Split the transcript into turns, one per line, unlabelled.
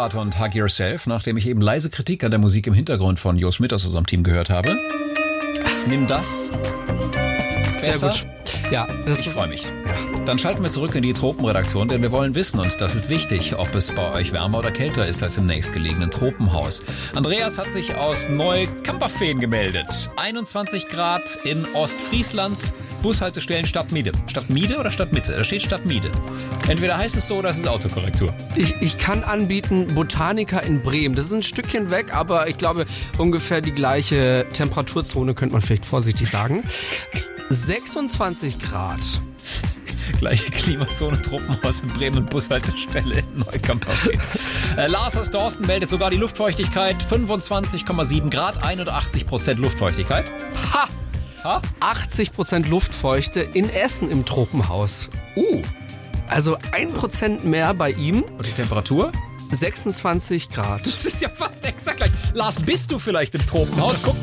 Grad und Hug Yourself, nachdem ich eben leise Kritik an der Musik im Hintergrund von Jo Schmidt aus unserem Team gehört habe. Nimm das.
Sehr
Besser?
gut. Ja,
Ich freue mich. Dann schalten wir zurück in die Tropenredaktion, denn wir wollen wissen, und das ist wichtig, ob es bei euch wärmer oder kälter ist als im nächstgelegenen Tropenhaus. Andreas hat sich aus Neu-Kamperfehn gemeldet. 21 Grad in Ostfriesland, Bushaltestellen Stadtmiede. Stadtmiede oder Stadtmitte? Da steht Stadtmiede. Entweder heißt es so oder es ist Autokorrektur.
Ich kann anbieten Botanica in Bremen. Das ist ein Stückchen weg, aber ich glaube ungefähr die gleiche Temperaturzone, könnte man vielleicht vorsichtig sagen. 26 Grad.
Gleiche Klimazone, Tropenhaus in Bremen und Bushaltestelle in Neukamperfehn. Lars aus Dorsten meldet sogar die Luftfeuchtigkeit. 25,7 Grad, 81% Luftfeuchtigkeit.
Ha! 80% Luftfeuchte in Essen im Tropenhaus. Also 1% mehr bei ihm.
Und die Temperatur?
26 Grad.
Das ist ja fast exakt gleich. Lars, bist du vielleicht im Tropenhaus? Guck